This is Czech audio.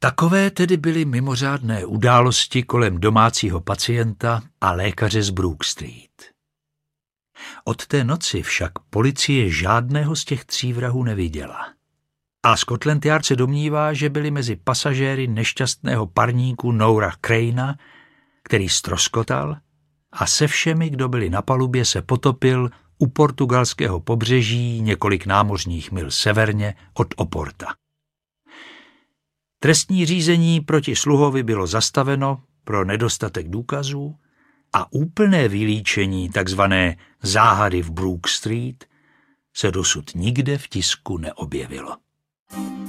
Takové tedy byly mimořádné události kolem domácího pacienta a lékaře z Brook Street. Od té noci však policie žádného z těch 3 vrahů neviděla. A Scotland Yard se domnívá, že byli mezi pasažéry nešťastného parníku Noura Craina, který ztroskotal, a se všemi, kdo byli na palubě, se potopil u portugalského pobřeží několik námořních mil severně od Oporta. Trestní řízení proti sluhovi bylo zastaveno pro nedostatek důkazů a úplné vylíčení takzvané záhady v Brook Street se dosud nikde v tisku neobjevilo.